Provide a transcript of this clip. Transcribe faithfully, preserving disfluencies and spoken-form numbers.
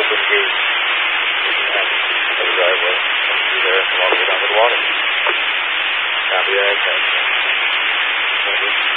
open gate. The driveway. Come through there and walk way down to the water. Copy that. Copy.